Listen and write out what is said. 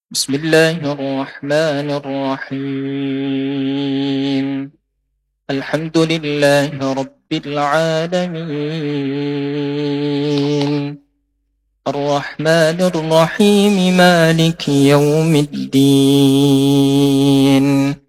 بسم الله الرحمن الرحيم. الحمد لله رب العالمين، الرحمن الرحيم، مالك يوم الدين.